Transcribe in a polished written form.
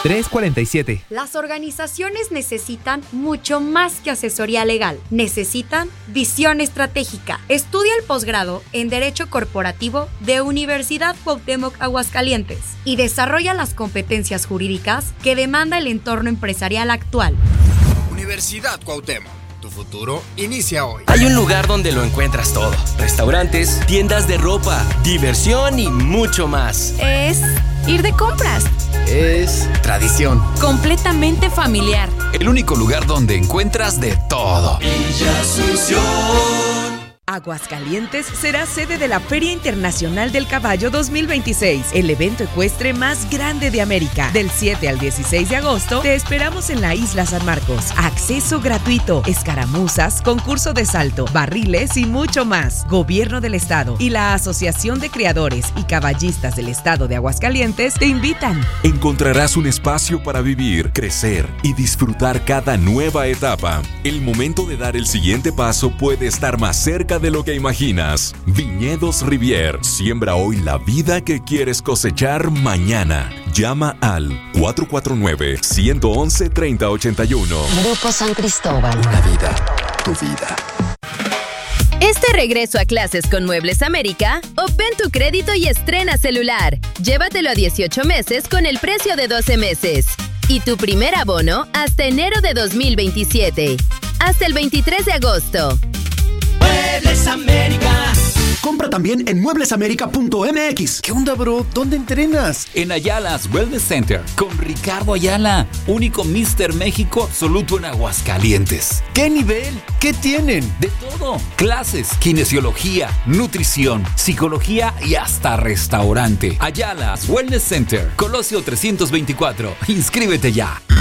347. Las organizaciones necesitan mucho más que asesoría legal. Necesitan visión estratégica. Estudia el posgrado en Derecho Corporativo de Universidad Cuauhtémoc Aguascalientes y desarrolla las competencias jurídicas que demanda el entorno empresarial actual. Universidad Cuauhtémoc. Tu futuro inicia hoy. Hay un lugar donde lo encuentras todo. Restaurantes, tiendas de ropa, diversión y mucho más. Es ir de compras. Es tradición. Completamente familiar. El único lugar donde encuentras de todo. Villa Asunción. Aguascalientes será sede de la Feria Internacional del Caballo 2026, el evento ecuestre más grande de América. Del 7 al 16 de agosto te esperamos en la Isla San Marcos. Acceso gratuito, escaramuzas, concurso de salto, barriles y mucho más. Gobierno del Estado y la Asociación de Criadores y Caballistas del Estado de Aguascalientes te invitan. Encontrarás un espacio para vivir, crecer y disfrutar cada nueva etapa. El momento de dar el siguiente paso puede estar más cerca de lo que imaginas. Viñedos Rivier. Siembra hoy la vida que quieres cosechar mañana. Llama al 449-111-3081. Grupo San Cristóbal. Una vida, tu vida. Este regreso a clases con Muebles América, obtén tu crédito y estrena celular. Llévatelo a 18 meses con el precio de 12 meses. Y tu primer abono hasta enero de 2027. Hasta el 23 de agosto. Muebles América. Compra también en mueblesamerica.mx. ¿Qué onda, bro? ¿Dónde entrenas? En Ayala's Wellness Center con Ricardo Ayala, único Mr. México absoluto en Aguascalientes. ¿Qué nivel? ¿Qué tienen? De todo. Clases, kinesiología, nutrición, psicología y hasta restaurante. Ayala's Wellness Center, Colosio 324. Inscríbete ya.